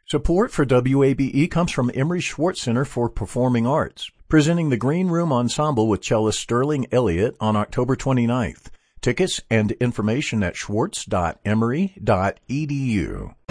Support for WABE comes from Emery Schwartz Center for Performing Arts, presenting the Green Room Ensemble with cellist Sterling Elliott on October 29th. Tickets and information at schwartz.emory.edu.